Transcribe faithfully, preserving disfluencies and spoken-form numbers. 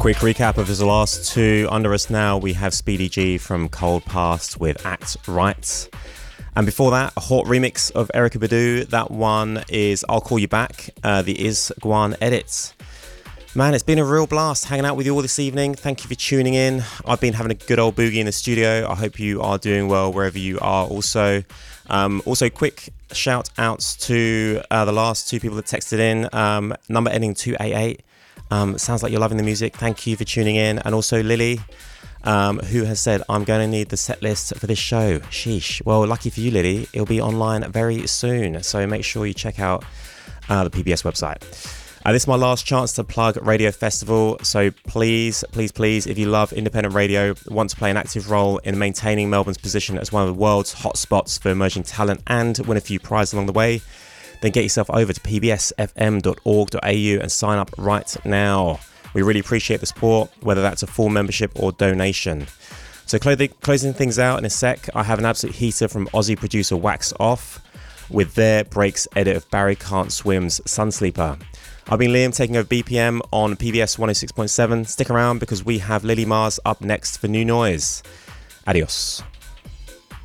Quick recap of his last two. Under us now, we have Speedy G from Cold Past with Act Right. And before that, a hot remix of Erykah Badu. That one is I'll Call You Back, uh, the Is Guan edit. Man, it's been a real blast hanging out with you all this evening. Thank you for tuning in. I've been having a good old boogie in the studio. I hope you are doing well wherever you are also. Um, also, quick shout outs to uh, the last two people that texted in. Um, number ending two eight eight. Um, sounds like you're loving the music. Thank you for tuning in. And also Lily, um, who has said, I'm going to need the set list for this show. Sheesh. Well, lucky for you, Lily, it'll be online very soon. So make sure you check out uh, the P B S website. Uh, this is my last chance to plug Radio Festival. So please, please, please, if you love independent radio, want to play an active role in maintaining Melbourne's position as one of the world's hot spots for emerging talent and win a few prizes along the way, then get yourself over to p b s f m dot org dot a u and sign up right now. We really appreciate the support, whether that's a full membership or donation. So closing things out in a sec, I have an absolute heater from Aussie producer Wax Off with their breaks edit of Barry Can't Swim's Sunsleeper. I've been Liam, taking over B P M on P B S one oh six point seven. Stick around because we have Lily Mars up next for New Noise. Adios.